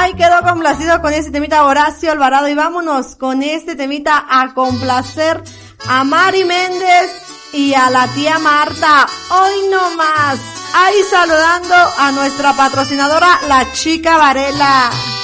Ay, quedó complacido con este temita Horacio Alvarado y vámonos con este temita a complacer a Mari Méndez y a la tía Marta. Hoy no más. Ahí saludando a nuestra patrocinadora, la Chica Varela.